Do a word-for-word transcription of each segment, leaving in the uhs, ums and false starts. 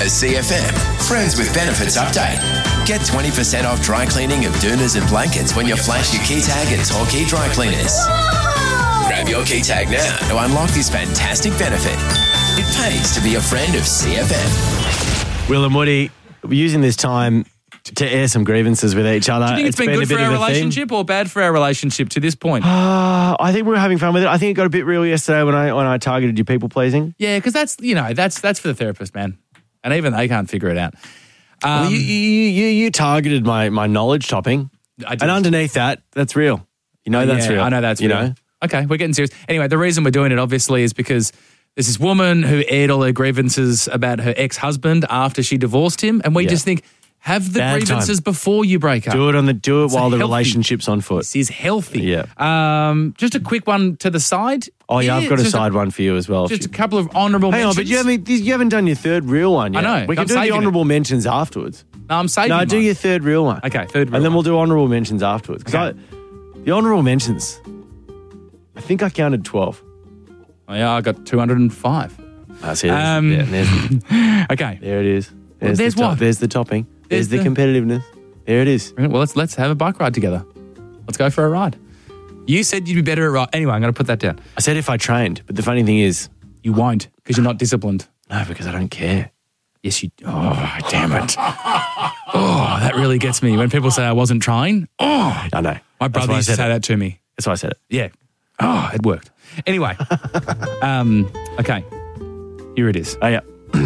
A C F M Friends with Benefits update. Get twenty percent off dry cleaning of doonas and blankets when you flash your key tag at Torquay Dry Cleaners. Whoa! Grab your key tag now to unlock this fantastic benefit. It pays to be a friend of C F M. Will and Woody, we're using this time to air some grievances with each other. Do you think it's, it's been, been good for our relationship or bad for our relationship to this point? Uh, I think we were having fun with it. I think it got a bit real yesterday when I when I targeted you people pleasing. Yeah, because that's, you know, that's that's for the therapist, man. And even they can't figure it out. Um, well, you, you, you, you targeted my, my knowledge topping. I did. And underneath that, that's real. You know that's yeah, real. I know that's you real. Know? Okay, we're getting serious. Anyway, the reason we're doing it, obviously, is because there's this woman who aired all her grievances about her ex-husband after she divorced him. And we yeah. just think, have the Bad grievances time. before you break up. Do it on the do it it's while the healthy, relationship's on foot. This is healthy. Yeah. Um, just a quick one to the side. Oh yeah, yeah I've got a side a, one for you as well. Just a couple of honourable Hang mentions. on, but you haven't you haven't done your third real one yet. I know. We can I'm do the honourable it. mentions afterwards. No, I'm saving No, mine. do your third real one. Okay, third real And then one. we'll do honourable mentions afterwards. Because okay. the honourable mentions, I think I counted twelve. Oh, yeah, I got two hundred five. That's it. Um, yeah, there's, okay. There it is. There's, well, there's the top, what? There's the topping. There's, there's the, the competitiveness. There it is. Well, let's let's have a bike ride together. Let's go for a ride. You said you'd be better at ride. Anyway, I'm going to put that down. I said if I trained, but the funny thing is... You won't, because you're not disciplined. No, because I don't care. Yes, you... Oh, damn it. Oh, that really gets me. When people say I wasn't trying, oh. I know. My brother used to say it. that to me. That's why I said it. Yeah. Oh, it worked. Anyway. um, okay. Here it is. Oh, yeah.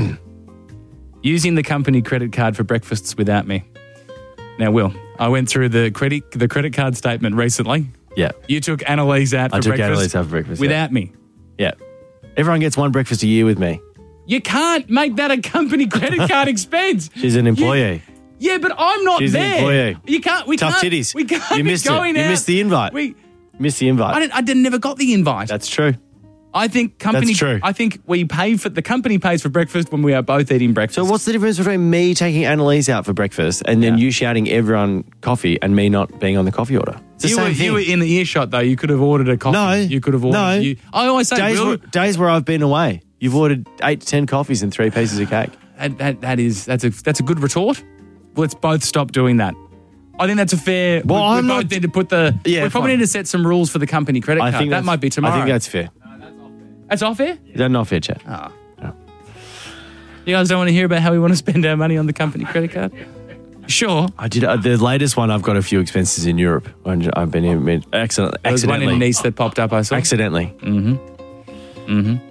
Using the company credit card for breakfasts without me. Now, Will, I went through the credit the credit card statement recently. Yeah. You took Annalise out for I took breakfast. Annalise out for breakfast. Without yeah. me. Yeah. Everyone gets one breakfast a year with me. You can't make that a company credit card expense. She's an employee. You, yeah, but I'm not She's there. She's an employee. You can't. We Tough can't, titties. We can't you missed be going it. out. You missed the invite. We you missed the invite. I didn't. I didn't, never got the invite. That's true. I think company. That's true. I think we pay for the company pays for breakfast when we are both eating breakfast. So what's the difference between me taking Annalise out for breakfast and then yeah. you shouting everyone coffee and me not being on the coffee order? It's the you same were, thing. You were in the earshot though. You could have ordered a coffee. No, you could have ordered. No, you, I always say days, Will, where, days where I've been away. You've ordered eight to ten coffees and three pieces of cake. That, that, that is that's a that's a good retort. Let's both stop doing that. I think that's a fair. Well, we, I'm we not, both need to put the. Yeah, we probably fine. need to set some rules for the company credit I card. think that might be tomorrow. I think that's fair. No, that's off fair. That's off fair. Is that not fair, chat? Oh. No. You guys don't want to hear about how we want to spend our money on the company credit card? Sure. I did. Uh, the latest one, I've got a few expenses in Europe. I've been in accident, There was accidentally. one in Nice that popped up. I saw. Accidentally. Mm-hmm. Mm-hmm.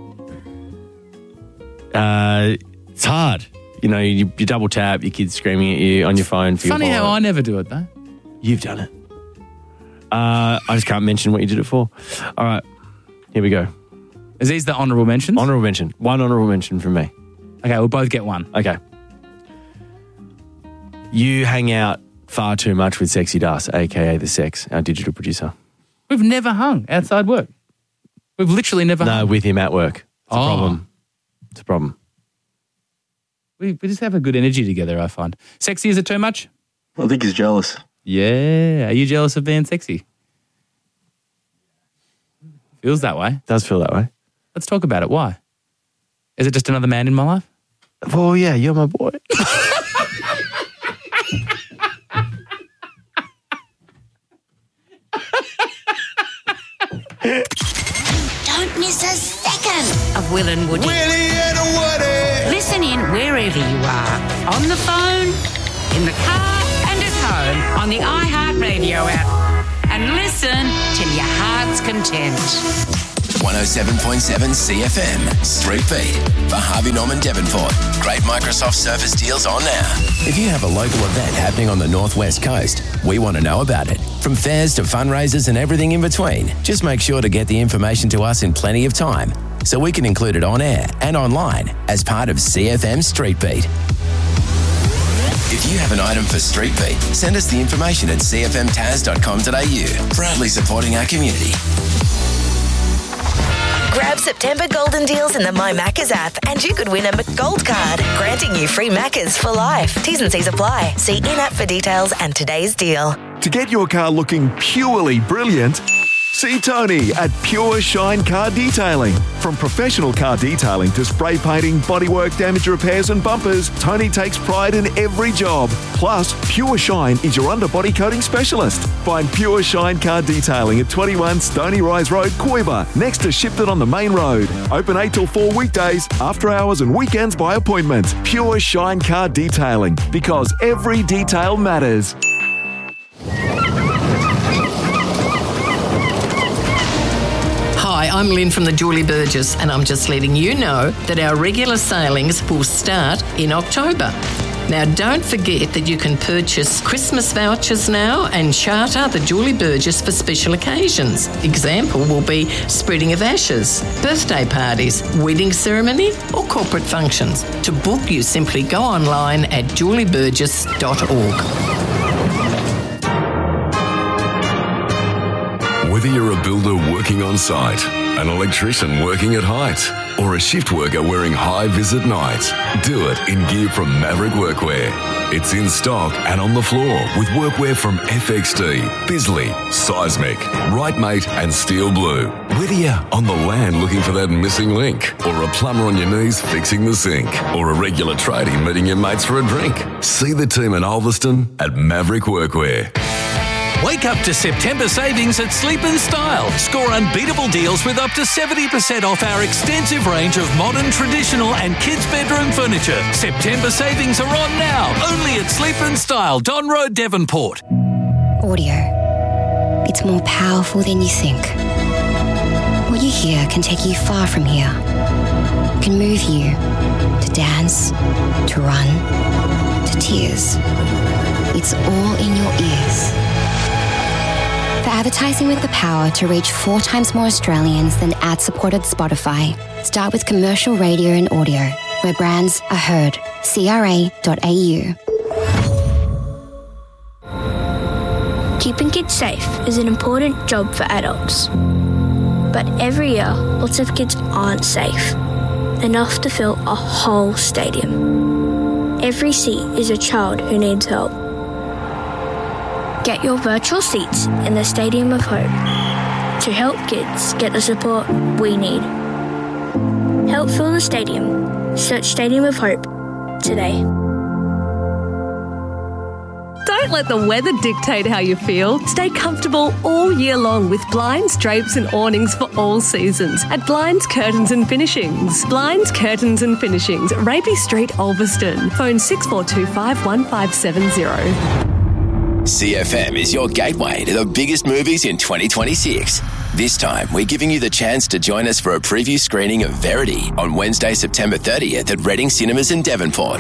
Uh, it's hard. You know, you, you double tap, your kid's screaming at you on your phone for Funny your how wallet. I never do it though. You've done it. Uh, I just can't mention what you did it for. All right, here we go. Is these the honourable mentions? Honourable mention. One honourable mention from me. Okay, we'll both get one. Okay. You hang out far too much with Sexy Das, a k a. The Sex, our digital producer. We've never hung outside work. We've literally never No, hung. with him at work. It's a Oh. problem. It's a problem. We, we just have a good energy together, I find. Sexy, is it too much? I think he's jealous. Yeah. Are you jealous of being sexy? Feels that way. Does feel that way. Let's talk about it. Why? Is it just another man in my life? Well, yeah, you're my boy. Don't miss a second of Will and Woody. Willie and Woody. Listen in wherever you are. On the phone, in the car, and at home on the iHeartRadio app. And listen till your heart's content. one oh seven point seven C F M, Street Beat, for Harvey Norman Devonport. Great Microsoft Surface deals on now. If you have a local event happening on the Northwest Coast, we want to know about it. From fairs to fundraisers and everything in between, just make sure to get the information to us in plenty of time so we can include it on air and online as part of C F M Street Beat. If you have an item for Street Beat, send us the information at c f m taz dot com dot a u. Proudly supporting our community. Grab September golden deals in the My Maccas app and you could win a McGold card, granting you free Maccas for life. T's and C's apply. See in-app for details and today's deal. To get your car looking purely brilliant, See Tony at Pure Shine Car Detailing. From professional car detailing to spray painting, bodywork, damage repairs and bumpers, Tony takes pride in every job. Plus, Pure Shine is your underbody coating specialist. Find Pure Shine Car Detailing at twenty-one Stony Rise Road, Coiba, next to Shipton on the main road. Open eight till four weekdays, after hours and weekends by appointment. Pure Shine Car Detailing, because every detail matters. Hi, I'm Lynn from the Julie Burgess, and I'm just letting you know that our regular sailings will start in October. Now, don't forget that you can purchase Christmas vouchers now and charter the Julie Burgess for special occasions. Example will be spreading of ashes, birthday parties, wedding ceremony or corporate functions. To book, you simply go online at julie burgess dot org. Whether you're a builder working on site, an electrician working at height, or a shift worker wearing high-vis at night, do it in gear from Maverick Workwear. It's in stock and on the floor with workwear from F X D, Bisley, Seismic, Rightmate and Steel Blue. Whether you're on the land looking for that missing link, or a plumber on your knees fixing the sink, or a regular tradie meeting your mates for a drink, see the team in Ulverston at Maverick Workwear. Wake up to September savings at Sleep and Style. Score unbeatable deals with up to seventy percent off our extensive range of modern, traditional and kids' bedroom furniture. September savings are on now, only at Sleep and Style, Don Road, Devonport. Audio. It's more powerful than you think. What you hear can take you far from here. It can move you to dance, to run, to tears. It's all in your ears. For advertising with the power to reach four times more Australians than ad-supported Spotify, start with commercial radio and audio, where brands are heard. C R A dot A U. Keeping kids safe is an important job for adults. But every year, lots of kids aren't safe, enough to fill a whole stadium. Every seat is a child who needs help. Get your virtual seats in the Stadium of Hope to help kids get the support we need. Help fill the stadium. Search Stadium of Hope today. Don't let the weather dictate how you feel. Stay comfortable all year long with blinds, drapes and awnings for all seasons at Blinds, Curtains and Finishings. Blinds, Curtains and Finishings, Rapey Street, Ulverston. Phone six four two five, one five seven zero. C F M is your gateway to the biggest movies in twenty twenty-six. This time, we're giving you the chance to join us for a preview screening of Verity on Wednesday, September thirtieth at Reading Cinemas in Devonport.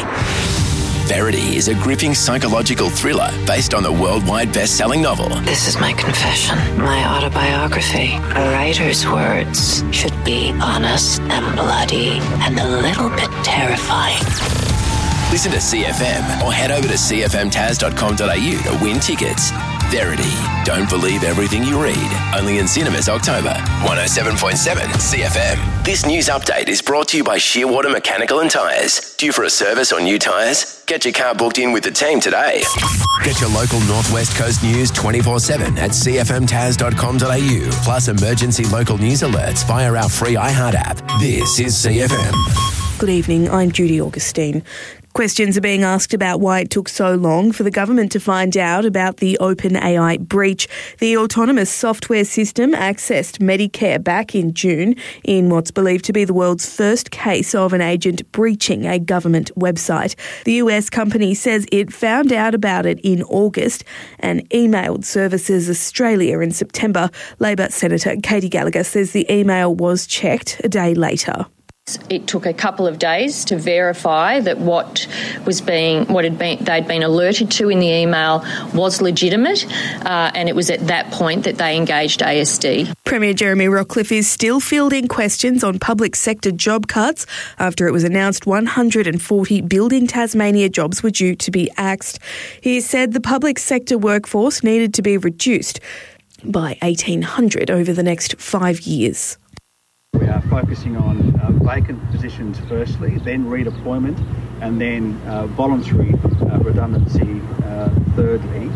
Verity is a gripping psychological thriller based on the worldwide best-selling novel. This is my confession, my autobiography. A writer's words should be honest and bloody and a little bit terrifying. Listen to C F M or head over to c f m taz dot com dot a u to win tickets. Verity. Don't believe everything you read. Only in cinemas October. one oh seven point seven C F M. This news update is brought to you by Shearwater Mechanical and Tyres. Due for a service or new tyres? Get your car booked in with the team today. Get your local Northwest Coast news twenty-four seven at c f m taz dot com dot a u. Plus emergency local news alerts via our free iHeart app. This is C F M. Good evening, I'm Judy Augustine. Questions are being asked about why it took so long for the government to find out about the OpenAI breach. The autonomous software system accessed Medicare back in June in what's believed to be the world's first case of an agent breaching a government website. The U S company says it found out about it in August and emailed Services Australia in September. Labor Senator Katie Gallagher says the email was checked a day later. It took a couple of days to verify that what was being, what had been, they'd been alerted to in the email was legitimate, uh, and it was at that point that they engaged A S D. Premier Jeremy Rockcliffe is still fielding questions on public sector job cuts after it was announced one hundred forty Building Tasmania jobs were due to be axed. He said the public sector workforce needed to be reduced by eighteen hundred over the next five years. We are focusing on uh, vacant positions firstly, then redeployment, and then uh, voluntary uh, redundancy uh, thirdly.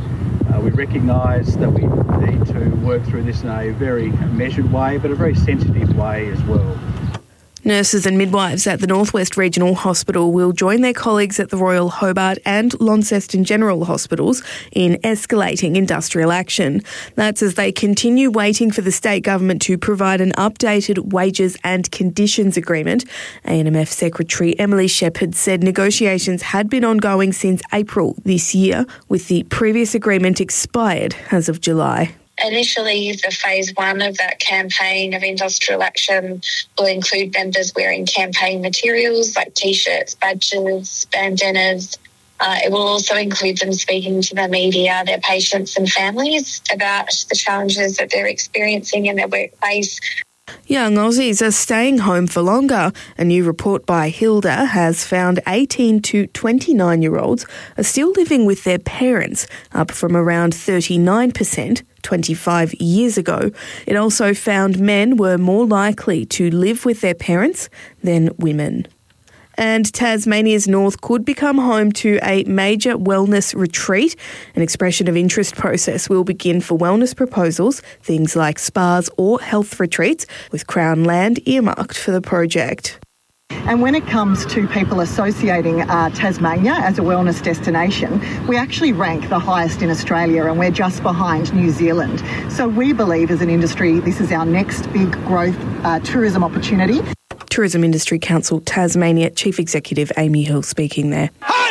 Uh, we recognise that we need to work through this in a very measured way, but a very sensitive way as well. Nurses and midwives at the North West Regional Hospital will join their colleagues at the Royal Hobart and Launceston General Hospitals in escalating industrial action. That's as they continue waiting for the state government to provide an updated wages and conditions agreement. A N M F Secretary Emily Shepherd said negotiations had been ongoing since April this year, with the previous agreement expired as of July. Initially, the phase one of that campaign of industrial action will include members wearing campaign materials like T-shirts, badges, bandanas. Uh, it will also include them speaking to the media, their patients and families about the challenges that they're experiencing in their workplace. Young Aussies are staying home for longer. A new report by Hilda has found eighteen to twenty-nine-year-olds are still living with their parents, up from around thirty-nine percent twenty-five years ago. It also found men were more likely to live with their parents than women. And Tasmania's north could become home to a major wellness retreat. An expression of interest process will begin for wellness proposals, things like spas or health retreats, with Crown land earmarked for the project. And when it comes to people associating uh, Tasmania as a wellness destination, we actually rank the highest in Australia, and we're just behind New Zealand. So we believe as an industry this is our next big growth uh, tourism opportunity. Tourism Industry Council Tasmania Chief Executive Amy Hill speaking there.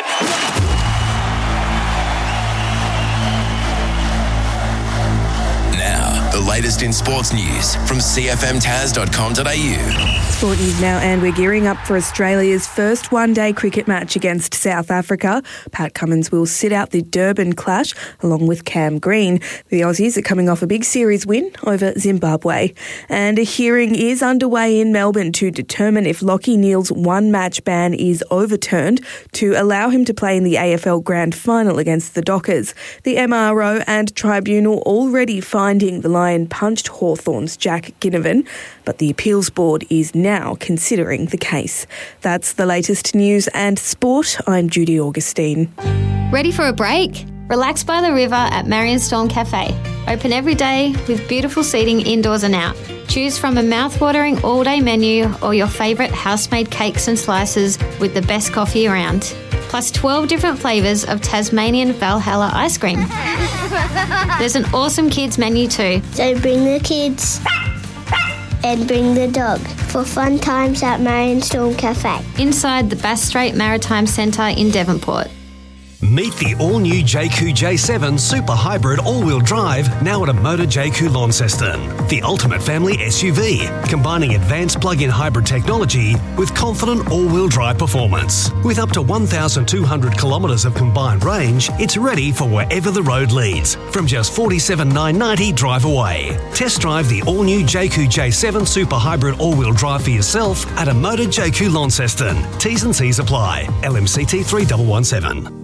Now, the latest in sports news from c f m tas dot com dot a u. Sport news now, and we're gearing up for Australia's first one-day cricket match against South Africa. Pat Cummins will sit out the Durban clash along with Cam Green. The Aussies are coming off a big series win over Zimbabwe. And a hearing is underway in Melbourne to determine if Lachie Neale's one-match ban is overturned to allow him to play in the A F L Grand Final against the Dockers. The M R O and Tribunal already finding the Lion punched Hawthorn's Jack Ginnivan, but the appeals board is now now considering the case. That's the latest news and sport. I'm Judy Augustine. Ready for a break? Relax by the river at Marion Storm Cafe. Open every day with beautiful seating indoors and out. Choose from a mouth-watering all-day menu or your favourite house-made cakes and slices with the best coffee around. Plus twelve different flavours of Tasmanian Valhalla ice cream. There's an awesome kids menu too. So bring the kids and bring the dog for fun times at Marion Storm Cafe. Inside the Bass Strait Maritime Centre in Devonport. Meet the all-new J Q J seven Super Hybrid all-wheel drive now at a Motor J Q Launceston. The ultimate family S U V, combining advanced plug-in hybrid technology with confident all-wheel drive performance. With up to one thousand two hundred kilometres of combined range, it's ready for wherever the road leads, from just forty-seven thousand nine hundred ninety drive away. Test drive the all-new J Q J seven Super Hybrid all-wheel drive for yourself at a Motor J Q Launceston. T's and C's apply. L M C T three one one seven.